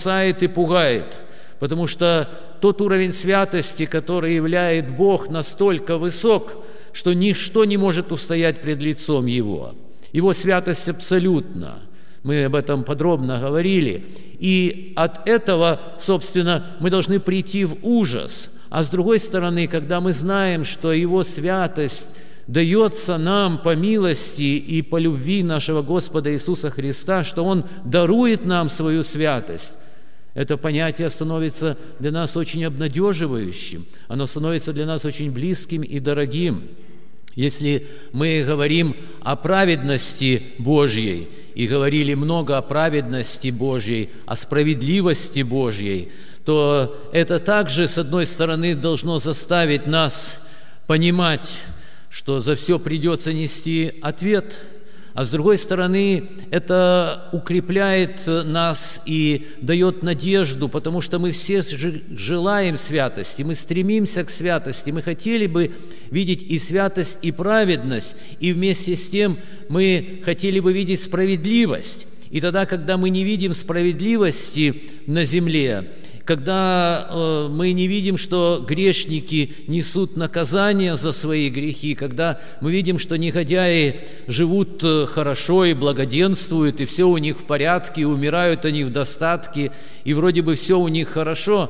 ужасает и пугает, потому что тот уровень святости, который являет Бог, настолько высок, что ничто не может устоять пред лицом Его. Его святость абсолютна. Мы об этом подробно говорили. И от этого, собственно, мы должны прийти в ужас. А с другой стороны, когда мы знаем, что Его святость дается нам по милости и по любви нашего Господа Иисуса Христа, что Он дарует нам свою святость, это понятие становится для нас очень обнадеживающим, оно становится для нас очень близким и дорогим. Если мы говорим о праведности Божьей, и говорили много о праведности Божьей, о справедливости Божьей, то это также, с одной стороны, должно заставить нас понимать, что за все придется нести ответ, а с другой стороны, это укрепляет нас и дает надежду, потому что мы все желаем святости, мы стремимся к святости, мы хотели бы видеть и святость, и праведность, и вместе с тем мы хотели бы видеть справедливость. И тогда, когда мы не видим справедливости на земле, когда мы не видим, что грешники несут наказание за свои грехи, когда мы видим, что негодяи живут хорошо и благоденствуют, и все у них в порядке, и умирают они в достатке, и вроде бы все у них хорошо,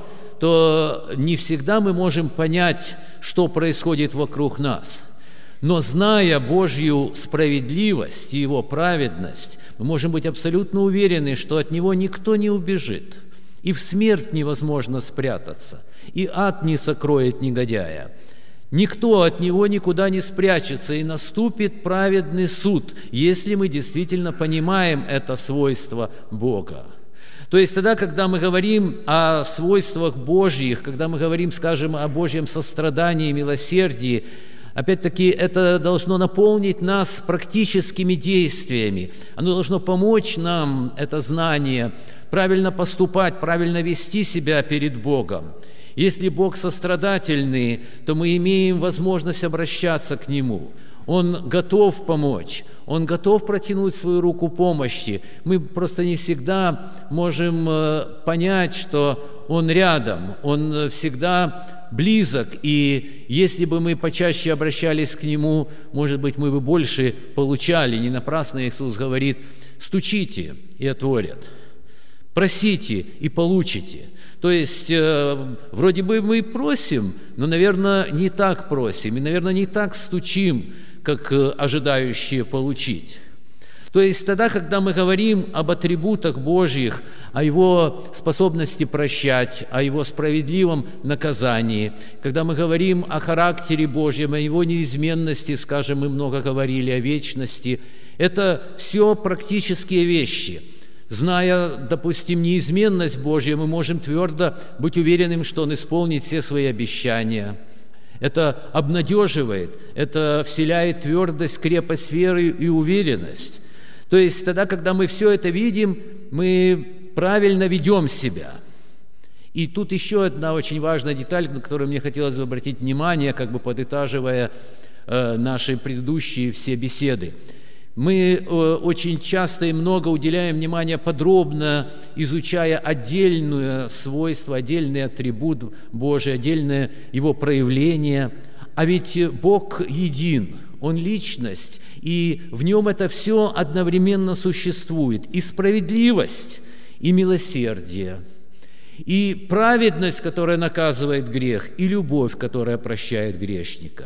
то не всегда мы можем понять, что происходит вокруг нас. Но зная Божью справедливость и Его праведность, мы можем быть абсолютно уверены, что от Него никто не убежит. И в смерть невозможно спрятаться, и ад не сокроет негодяя. Никто от него никуда не спрячется, и наступит праведный суд, если мы действительно понимаем это свойство Бога. То есть тогда, когда мы говорим о свойствах Божьих, когда мы говорим, скажем, о Божьем сострадании и милосердии, опять-таки, это должно наполнить нас практическими действиями. Оно должно помочь нам, это знание, правильно поступать, правильно вести себя перед Богом. Если Бог сострадательный, то мы имеем возможность обращаться к Нему. Он готов помочь, Он готов протянуть свою руку помощи. Мы просто не всегда можем понять, что Он рядом, Он всегда близок, и если бы мы почаще обращались к Нему, может быть, мы бы больше получали. Не напрасно Иисус говорит: «Стучите, и отворят, просите, и получите». То есть, вроде бы мы просим, но, наверное, не так просим, и, наверное, не так стучим, как ожидающие получить. То есть тогда, когда мы говорим об атрибутах Божьих, о Его способности прощать, о Его справедливом наказании, когда мы говорим о характере Божьем, о Его неизменности, скажем, мы много говорили о вечности, это все практические вещи. Зная, допустим, неизменность Божью, мы можем твердо быть уверенным, что Он исполнит все свои обещания. Это обнадеживает, это вселяет твердость, крепость веры и уверенность. То есть тогда, когда мы все это видим, мы правильно ведем себя. И тут еще одна очень важная деталь, на которую мне хотелось бы обратить внимание, как бы подытаживая наши предыдущие все беседы. Мы очень часто и много уделяем внимания, подробно изучая отдельное свойство, отдельный атрибут Божий, отдельное Его проявление. А ведь Бог един, Он личность, и в Нем это все одновременно существует. И справедливость, и милосердие, и праведность, которая наказывает грех, и любовь, которая прощает грешника.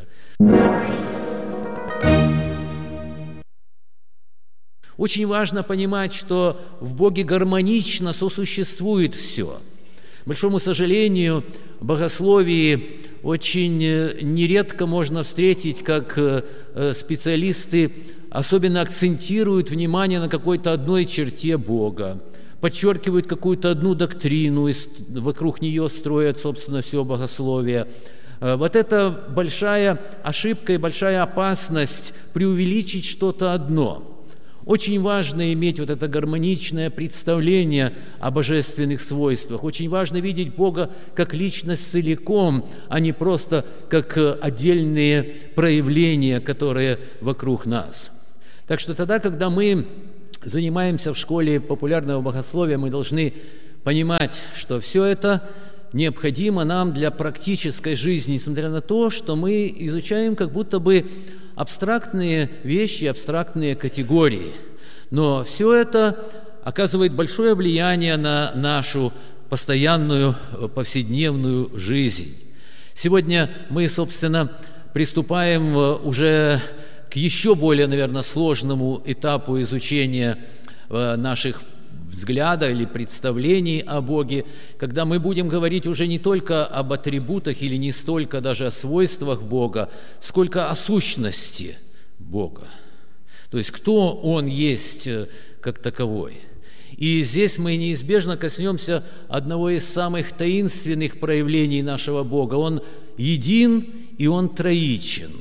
Очень важно понимать, что в Боге гармонично сосуществует все. К большому сожалению, в богословии очень нередко можно встретить, как специалисты особенно акцентируют внимание на какой-то одной черте Бога, подчеркивают какую-то одну доктрину, и вокруг нее строят, собственно, все богословие. Вот это большая ошибка и большая опасность преувеличить что-то одно. Очень важно иметь вот это гармоничное представление о божественных свойствах. Очень важно видеть Бога как личность целиком, а не просто как отдельные проявления, которые вокруг нас. Так что тогда, когда мы занимаемся в школе популярного богословия, мы должны понимать, что все это необходимо нам для практической жизни, несмотря на то, что мы изучаем как будто бы абстрактные вещи, абстрактные категории. Но все это оказывает большое влияние на нашу постоянную повседневную жизнь. Сегодня мы, собственно, приступаем уже к еще более, наверное, сложному этапу изучения наших взглядов или представлений о Боге, когда мы будем говорить уже не только об атрибутах или не столько даже о свойствах Бога, сколько о сущности Бога. То есть, кто Он есть как таковой. И здесь мы неизбежно коснемся одного из самых таинственных проявлений нашего Бога. Он един и Он троичен.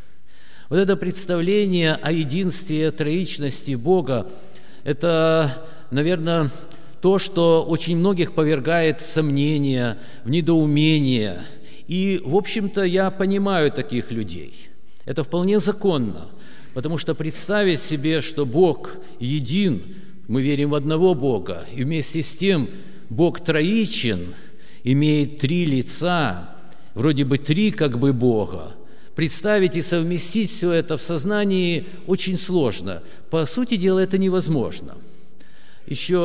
Вот это представление о единстве и о троичности Бога – это, наверное, то, что очень многих повергает в сомнения, в недоумение. И, в общем-то, я понимаю таких людей. Это вполне законно, потому что представить себе, что Бог един, мы верим в одного Бога, и вместе с тем Бог троичен, имеет три лица, вроде бы три как бы Бога. Представить и совместить все это в сознании очень сложно. По сути дела, это невозможно. Еще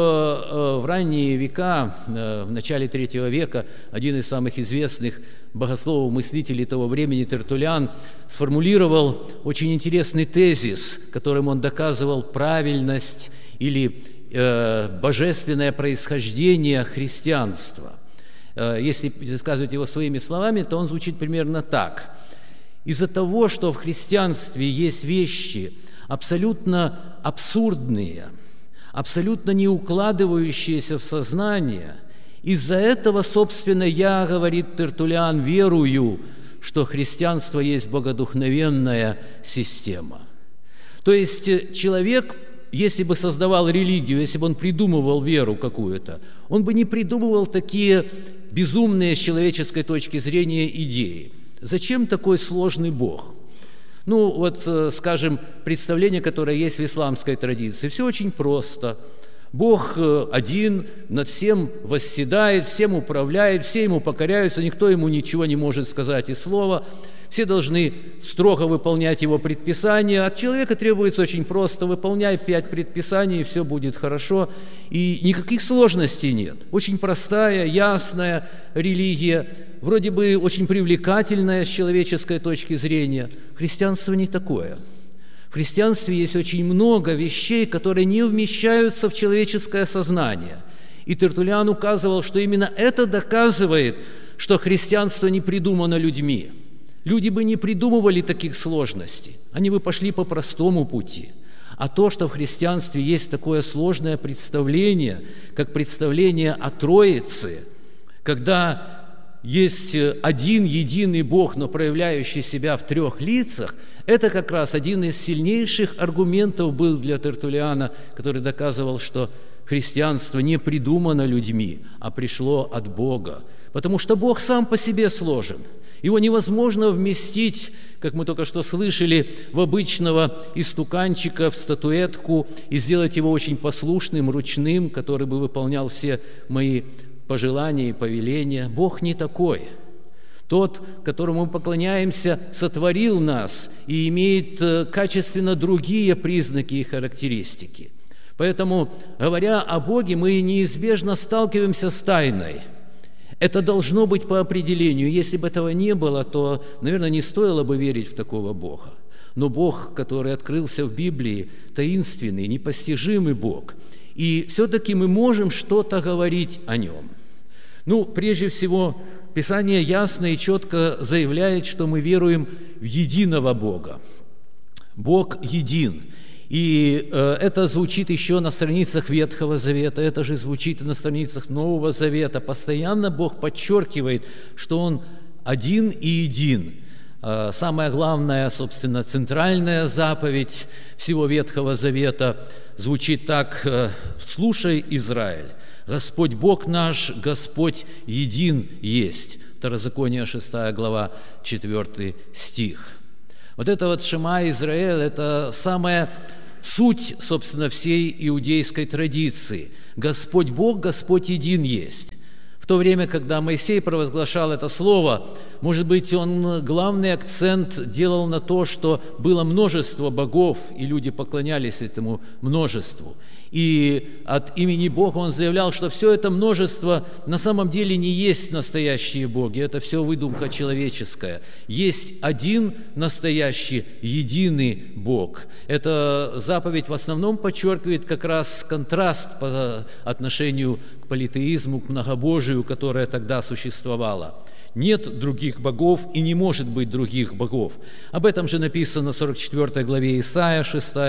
в ранние века, в начале III века, один из самых известных богословов, мыслителей того времени, Тертуллиан, сформулировал очень интересный тезис, которым он доказывал правильность или божественное происхождение христианства. Если сказать его своими словами, то он звучит примерно так. Из-за того, что в христианстве есть вещи абсолютно абсурдные, абсолютно не укладывающиеся в сознание, из-за этого, собственно, я, говорит Тертуллиан, верую, что христианство есть богодухновенная система. То есть человек, если бы создавал религию, если бы он придумывал веру какую-то, он бы не придумывал такие безумные с человеческой точки зрения идеи. Зачем такой сложный Бог? Ну, вот, скажем, представление, которое есть в исламской традиции. Все очень просто. Бог один, над всем восседает, всем управляет, все ему покоряются, никто ему ничего не может сказать и слова. Все должны строго выполнять его предписания. От человека требуется очень просто: выполняй 5 предписаний, и все будет хорошо. И никаких сложностей нет. Очень простая, ясная религия, вроде бы очень привлекательная с человеческой точки зрения. Христианство не такое. В христианстве есть очень много вещей, которые не вмещаются в человеческое сознание. И Тертуллиан указывал, что именно это доказывает, что христианство не придумано людьми. Люди бы не придумывали таких сложностей, они бы пошли по простому пути. А то, что в христианстве есть такое сложное представление, как представление о Троице, когда есть один единый Бог, но проявляющий себя в 3 лицах, это как раз один из сильнейших аргументов был для Тертуллиана, который доказывал, что христианство не придумано людьми, а пришло от Бога. Потому что Бог сам по себе сложен. Его невозможно вместить, как мы только что слышали, в обычного истуканчика, в статуэтку, и сделать его очень послушным, ручным, который бы выполнял все мои пожелания и повеления. Бог не такой. Тот, которому мы поклоняемся, сотворил нас и имеет качественно другие признаки и характеристики. Поэтому, говоря о Боге, мы неизбежно сталкиваемся с тайной. Это должно быть по определению. Если бы этого не было, то, наверное, не стоило бы верить в такого Бога. Но Бог, который открылся в Библии, таинственный, непостижимый Бог. И все-таки мы можем что-то говорить о Нем. Ну, прежде всего, Писание ясно и четко заявляет, что мы веруем в единого Бога. Бог един. И это звучит еще на страницах Ветхого Завета, это же звучит и на страницах Нового Завета. Постоянно Бог подчеркивает, что Он один и един. Самая главная, собственно, центральная заповедь всего Ветхого Завета звучит так: «Слушай, Израиль, Господь Бог наш, Господь един есть». Второзаконие, 6 глава, 4 стих. Вот это вот «Шема Израиль» – это самое суть, собственно, всей иудейской традиции. Господь Бог, Господь един есть. В то время, когда Моисей провозглашал это слово, может быть, он главный акцент делал на то, что было множество богов, и люди поклонялись этому множеству. И от имени Бога он заявлял, что все это множество на самом деле не есть настоящие боги, это все выдумка человеческая. Есть один настоящий, единый Бог. Эта заповедь в основном подчеркивает как раз контраст по отношению к политеизму, к многобожию, которое тогда существовало. Нет других богов и не может быть других богов. Об этом же написано в 44 главе Исаия,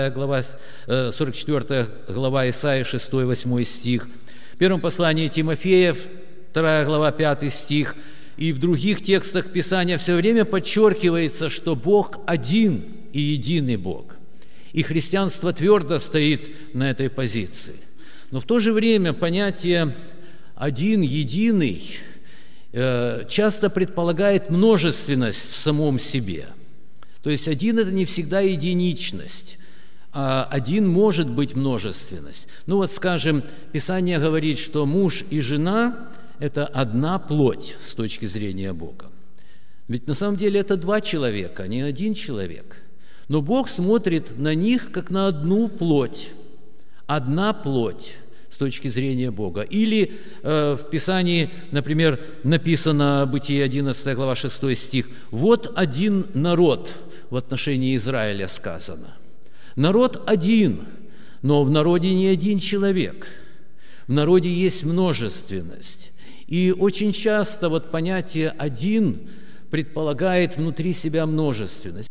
44 глава Исаия, 6-8 стих. В первом послании Тимофея, 2 глава, 5 стих. И в других текстах Писания все время подчеркивается, что Бог один и единый Бог. И христианство твердо стоит на этой позиции. Но в то же время понятие «один, единый» часто предполагает множественность в самом себе. То есть один – это не всегда единичность, а один может быть множественность. Ну вот, скажем, Писание говорит, что муж и жена – это одна плоть с точки зрения Бога. Ведь на самом деле это два человека, а не один человек. Но Бог смотрит на них как на одну плоть, одна плоть с точки зрения Бога. Или в Писании, например, написано, Бытие 11 глава 6 стих, «Вот один народ», в отношении Израиля сказано. Народ один, но в народе не один человек. В народе есть множественность. И очень часто вот понятие «один» предполагает внутри себя множественность.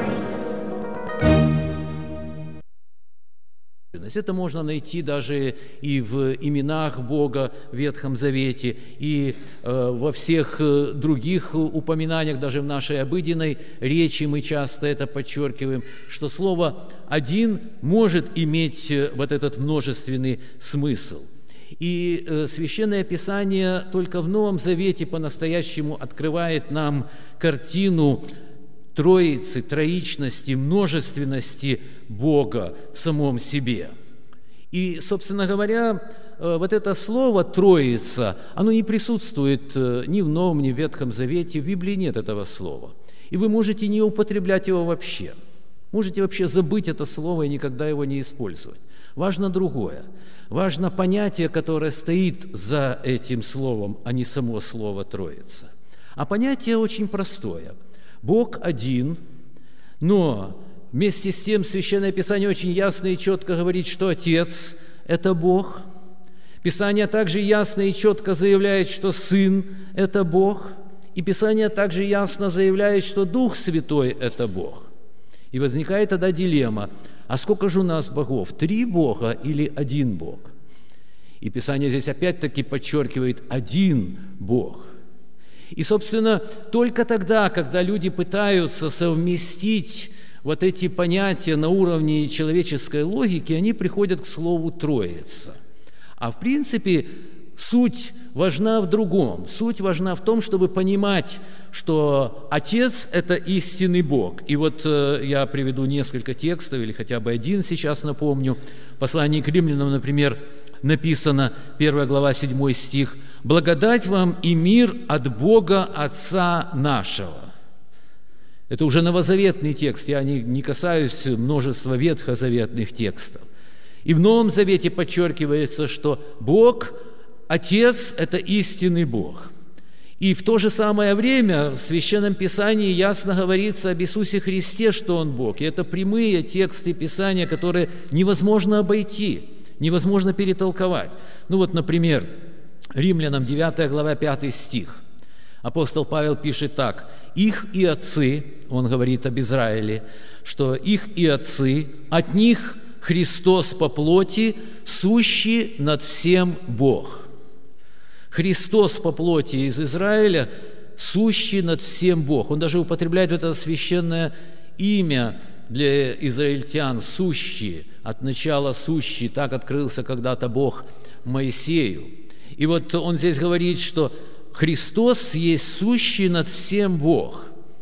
Это можно найти даже и в именах Бога в Ветхом Завете, и во всех других упоминаниях, даже в нашей обыденной речи мы часто это подчеркиваем, что слово «один» может иметь вот этот множественный смысл. И Священное Писание только в Новом Завете по-настоящему открывает нам картину Троицы, троичности, множественности Бога в самом себе. И, собственно говоря, вот это слово «троица», оно не присутствует ни в Новом, ни в Ветхом Завете, в Библии нет этого слова. И вы можете не употреблять его вообще. Можете вообще забыть это слово и никогда его не использовать. Важно другое. Важно понятие, которое стоит за этим словом, а не само слово «троица». А понятие очень простое. Бог один, но вместе с тем Священное Писание очень ясно и четко говорит, что Отец – это Бог. Писание также ясно и четко заявляет, что Сын – это Бог. И Писание также ясно заявляет, что Дух Святой – это Бог. И возникает тогда дилемма, а сколько же у нас богов? 3 Бога или 1 Бог? И Писание здесь опять-таки подчеркивает один Бог. И, собственно, только тогда, когда люди пытаются совместить вот эти понятия на уровне человеческой логики, они приходят к слову «троица». А в принципе, суть важна в другом. Суть важна в том, чтобы понимать, что Отец – это истинный Бог. И вот я приведу несколько текстов, или хотя бы один сейчас напомню. В послании к Римлянам, например, написано, 1 глава, 7 стих, «Благодать вам и мир от Бога Отца нашего». Это уже новозаветный текст, я не касаюсь множества ветхозаветных текстов. И в Новом Завете подчеркивается, что Бог, Отец – это истинный Бог. И в то же самое время в Священном Писании ясно говорится об Иисусе Христе, что Он Бог. И это прямые тексты Писания, которые невозможно обойти, невозможно перетолковать. Ну вот, например, Римлянам 9 глава 5 стих. Апостол Павел пишет так: «Их и отцы», он говорит об Израиле, что «их и отцы, от них Христос по плоти, сущий над всем Бог». Христос по плоти из Израиля, сущий над всем Бог. Он даже употребляет это священное имя для израильтян, сущий, от начала сущий, так открылся когда-то Бог Моисею. И вот он здесь говорит, что Христос есть сущий над всем Бог.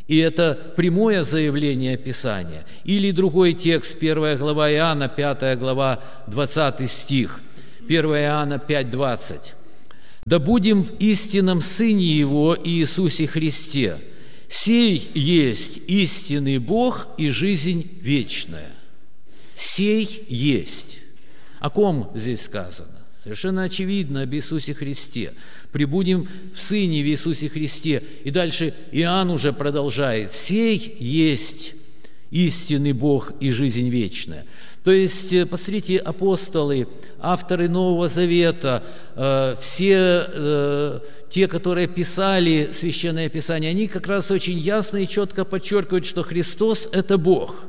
И это прямое заявление Писания. Или другой текст, 1 глава Иоанна, 5 глава, 20 стих, 1 Иоанна 5:20. «Да будем в истинном Сыне Его, Иисусе Христе. Сей есть истинный Бог и жизнь вечная». Сей есть. О ком здесь сказано? Совершенно очевидно, об Иисусе Христе. «Пребудем в Сыне, в Иисусе Христе». И дальше Иоанн уже продолжает. «Сей есть истинный Бог и жизнь вечная». То есть, посмотрите, апостолы, авторы Нового Завета, все те, которые писали Священное Писание, они как раз очень ясно и четко подчеркивают, что Христос – это Бог.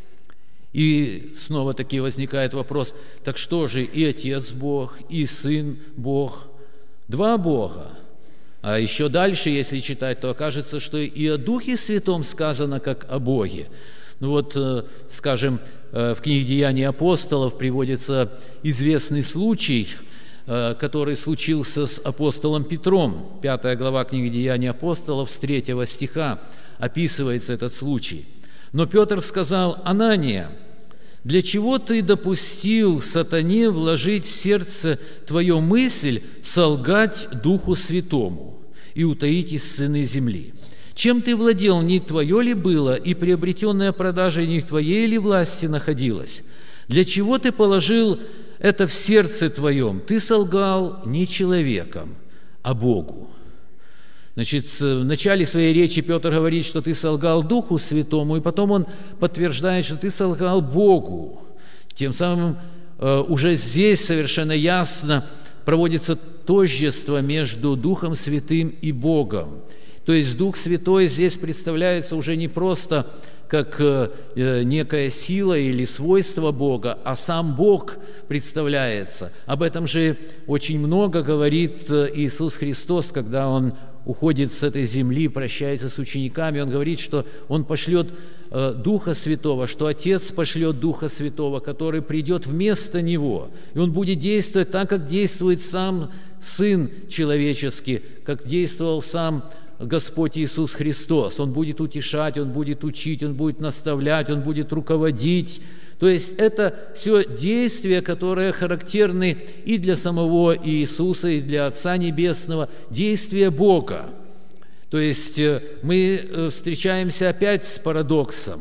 И снова-таки возникает вопрос, так что же, и Отец Бог, и Сын Бог, два Бога? А еще дальше, если читать, то окажется, что и о Духе Святом сказано, как о Боге. Ну вот, скажем, в книге «Деяния апостолов» приводится известный случай, который случился с апостолом Петром. 5 глава книги «Деяния апостолов» с 3 стиха описывается этот случай. «Но Петр сказал: Анания, для чего ты допустил сатане вложить в сердце твою мысль солгать Духу Святому и утаить из сыны земли? Чем ты владел, не твое ли было, и приобретенная продажа не в твоей ли власти находилась? Для чего ты положил это в сердце твоем? Ты солгал не человеком, а Богу». Значит, в начале своей речи Петр говорит, что ты солгал Духу Святому, и потом он подтверждает, что ты солгал Богу. Тем самым уже здесь совершенно ясно проводится тождество между Духом Святым и Богом. То есть Дух Святой здесь представляется уже не просто как некая сила или свойство Бога, а сам Бог представляется. Об этом же очень много говорит Иисус Христос, когда Он уходит с этой земли, прощается с учениками. Он говорит, что Он пошлет Духа Святого, что Отец пошлет Духа Святого, который придет вместо Него. И Он будет действовать так, как действует сам Сын человеческий, как действовал сам Господь Иисус Христос. Он будет утешать, Он будет учить, Он будет наставлять, Он будет руководить. То есть это все действия, которые характерны и для самого Иисуса, и для Отца Небесного, действия Бога. То есть мы встречаемся опять с парадоксом.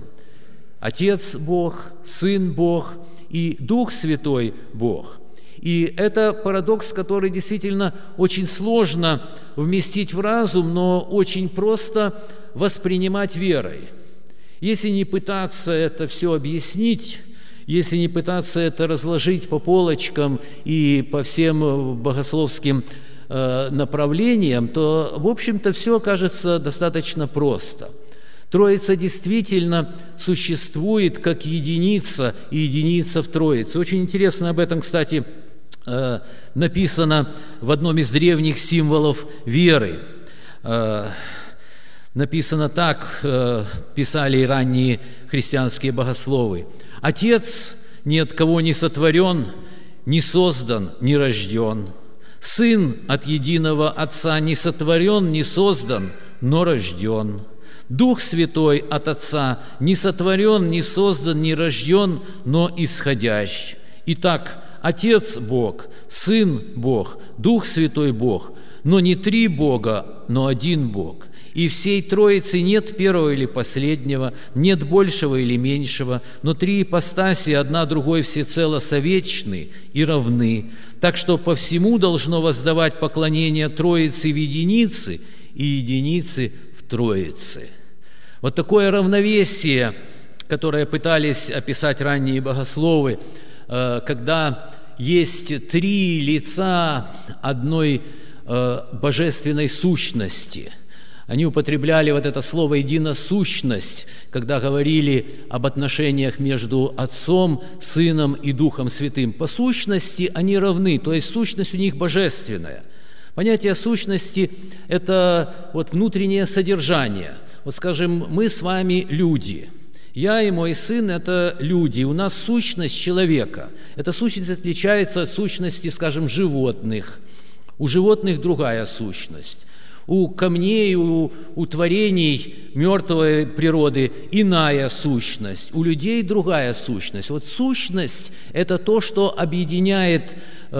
Отец Бог, Сын Бог и Дух Святой Бог. И это парадокс, который действительно очень сложно вместить в разум, но очень просто воспринимать верой. Если не пытаться это все объяснить, если не пытаться это разложить по полочкам и по всем богословским направлениям, то, в общем-то, все кажется достаточно просто. Троица действительно существует как единица, и единица в Троице. Очень интересно об этом, кстати, написано в одном из древних символов веры. Написано так, писали и ранние христианские богословы: «Отец ни от кого не сотворен, не создан, не рожден. Сын от единого Отца не сотворен, не создан, но рожден. Дух Святой от Отца не сотворен, не создан, не рожден, но исходящ. Итак, Отец Бог, Сын Бог, Дух Святой Бог, но не три Бога, но один Бог. И всей Троицы нет первого или последнего, нет большего или меньшего, но три ипостаси, одна другой всецело совечны и равны. Так что по всему должно воздавать поклонение Троице в единице и единице в Троице». Вот такое равновесие, которое пытались описать ранние богословы, когда есть три лица одной божественной сущности. Они употребляли вот это слово «единосущность», когда говорили об отношениях между Отцом, Сыном и Духом Святым. По сущности они равны, то есть сущность у них божественная. Понятие сущности – это вот внутреннее содержание. Вот, скажем, мы с вами люди. Я и мой сын – это люди. У нас сущность человека. Эта сущность отличается от сущности, скажем, животных. У животных другая сущность. У камней, у творений мертвой природы иная сущность, у людей другая сущность. Вот сущность – это то, что объединяет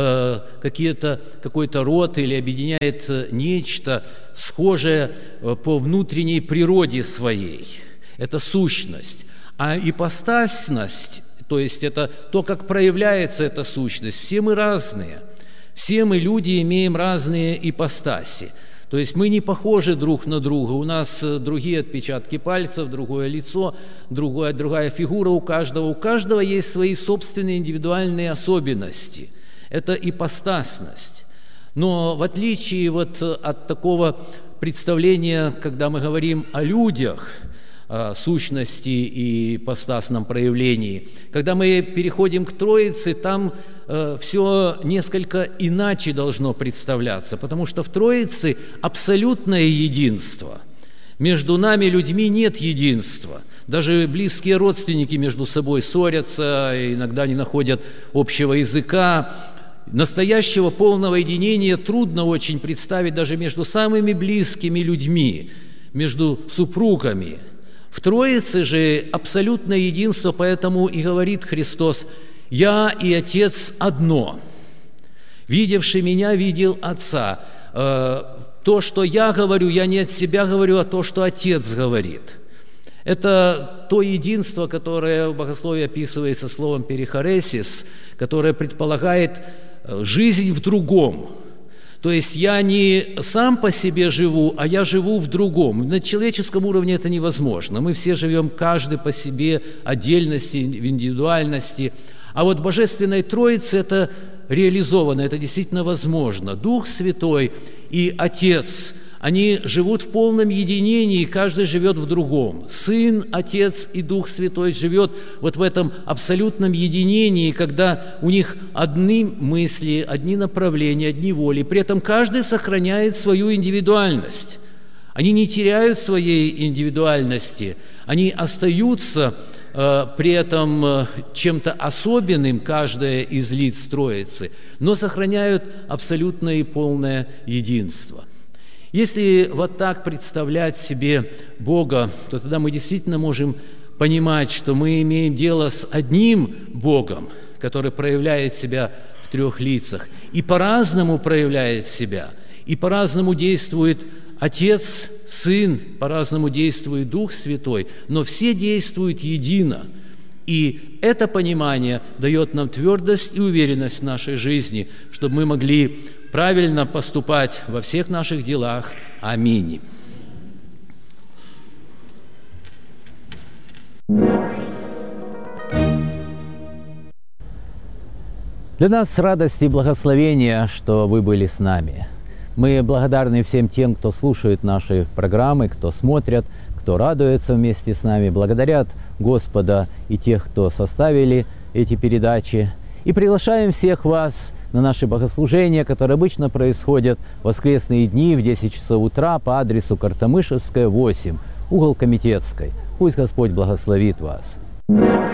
какой-то род или объединяет нечто схожее по внутренней природе своей. Это сущность. А ипостасность, то есть это то, как проявляется эта сущность, все мы разные. Все мы, люди, имеем разные ипостаси. То есть мы не похожи друг на друга, у нас другие отпечатки пальцев, другое лицо, другая фигура у каждого есть свои собственные индивидуальные особенности. Это ипостасность. Но в отличие от такого представления, когда мы говорим о людях, о сущности и ипостасном проявлении, когда мы переходим к Троице, там все несколько иначе должно представляться, потому что в Троице абсолютное единство. Между нами, людьми, нет единства. Даже близкие родственники между собой ссорятся, иногда не находят общего языка. Настоящего полного единения трудно очень представить даже между самыми близкими людьми, между супругами. В Троице же абсолютное единство, поэтому и говорит Христос: «Я и Отец одно. Видевший Меня, видел Отца». То, что я говорю, я не от себя говорю, а то, что Отец говорит. Это то единство, которое в богословии описывается словом «перихоресис», которое предполагает жизнь в другом. То есть я не сам по себе живу, а я живу в другом. На человеческом уровне это невозможно. Мы все живем каждый по себе, отдельности, в индивидуальности. А вот в Божественной Троице это реализовано, это действительно возможно. Дух Святой и Отец, они живут в полном единении, каждый живет в другом. Сын, Отец и Дух Святой живет вот в этом абсолютном единении, когда у них одни мысли, одни направления, одни воли. При этом каждый сохраняет свою индивидуальность. Они не теряют своей индивидуальности, они остаются при этом чем-то особенным, каждая из лиц Троицы, но сохраняют абсолютное и полное единство. Если вот так представлять себе Бога, то тогда мы действительно можем понимать, что мы имеем дело с одним Богом, который проявляет себя в трех лицах, и по-разному проявляет себя, и по-разному действует Отец, Сын, по-разному действует Дух Святой, но все действуют едино. И это понимание дает нам твердость и уверенность в нашей жизни, чтобы мы могли правильно поступать во всех наших делах. Аминь. Для нас радость и благословение, что вы были с нами. Мы благодарны всем тем, кто слушает наши программы, кто смотрят, кто радуется вместе с нами, благодарят Господа и тех, кто составили эти передачи. И приглашаем всех вас на наши богослужения, которые обычно происходят в воскресные дни в 10 часов утра по адресу Картамышевская, 8, угол Комитетской. Пусть Господь благословит вас.